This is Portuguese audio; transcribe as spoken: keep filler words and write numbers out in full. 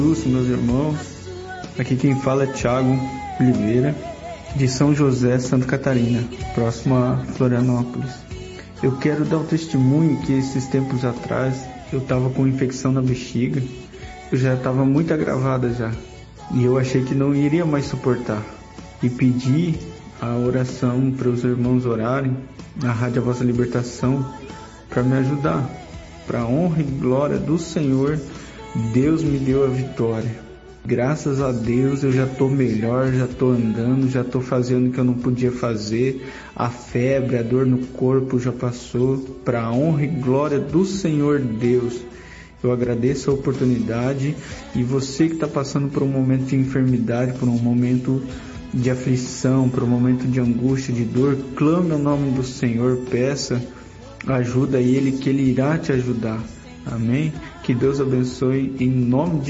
Jesus, meus irmãos, aqui quem fala é Thiago Oliveira, de São José, Santa Catarina, próximo a Florianópolis. Eu quero dar o testemunho que esses tempos atrás eu estava com infecção na bexiga, eu já estava muito agravada já, e eu achei que não iria mais suportar, e pedi a oração para os irmãos orarem na Rádio A Vossa Libertação para me ajudar. Para a honra e glória do Senhor, Deus me deu a vitória. Graças a Deus eu já estou melhor, já estou andando, já estou fazendo o que eu não podia fazer. A febre, a dor no corpo já passou. Para a honra e glória do Senhor Deus, eu agradeço a oportunidade. E você que está passando por um momento de enfermidade, por um momento de aflição, por um momento de angústia, de dor, clame o nome do Senhor, peça ajuda a Ele, que Ele irá te ajudar. Amém? Que Deus abençoe em nome de